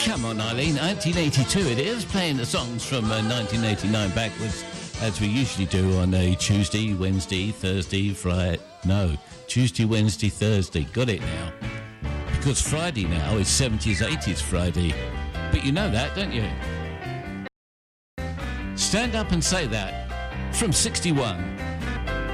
Come on, Eileen. 1982 it is, playing the songs from 1989 backwards, as we usually do on a Tuesday, Wednesday, Thursday, Friday. No, Tuesday, Wednesday, Thursday. Got it now. Because Friday now is 70s, 80s Friday. But you know that, don't you? Stand up and say that. From 61.